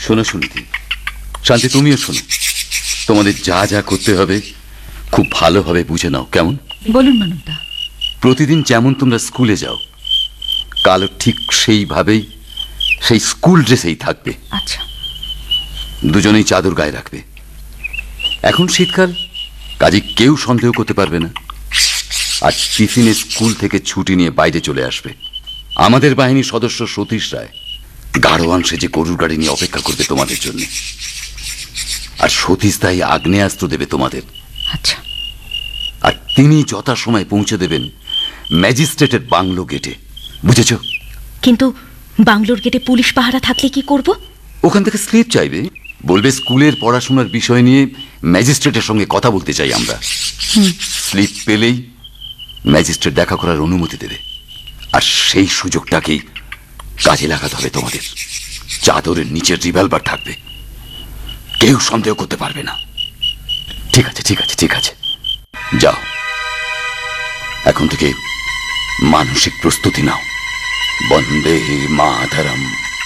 শোনো সুনীতি, শান্তি তুমিও শোনো। তোমাদের যা যা করতে হবে খুব ভালোভাবে বুঝে নাও, কেমন? বলুন মানবদা। প্রতিদিন যেমন তোমরা স্কুলে যাও, কালও ঠিক সেইভাবেই সেই স্কুল ড্রেসেই থাকবে। আচ্ছা। দুজনেই চাদর গায়ে রাখবে। এখন শীতকাল, কাজে কেউ সন্দেহ করতে পারবে না। আজ টিফিনে স্কুল থেকে ছুটি নিয়ে বাইরে চলে আসবে। আমাদের বাহিনীর সদস্য সতীশ রায় গাড়োয়ান সেজে গরুর গাড়ি নিয়ে অপেক্ষা করবে তোমাদের জন্য। আর সতীশ দাই আগ্নেয়াস্ত্র দেবে তোমাদের। আচ্ছা। আর তিনি যথাসময়ে পৌঁছে দেবেন ম্যাজিস্ট্রেটের বাংলো গেটে, বুঝেছ? কিন্তু বাংলোর গেটে পুলিশ পাহারা থাকলে কি করব? ওখান থেকে স্লিপ চাইবে, বলবে স্কুলের পড়াশোনার বিষয় নিয়ে ম্যাজিস্ট্রেটের সঙ্গে কথা বলতে চাই আমরা। স্লিপ পেলেই ম্যাজিস্ট্রেট দেখা করার অনুমতি দেবে। আর সেই সুযোগটাকেই কাজে লাগাতে হবে তোমাদের। চাদরের নিচের রিভলভার থাকবে, কেউ সন্দেহ করতে পারবে না। ঠিক আছে, ঠিক আছে, ঠিক আছে, যাও। এখন থেকে মানসিক প্রস্তুতি নাও। বন্দে মাতরম।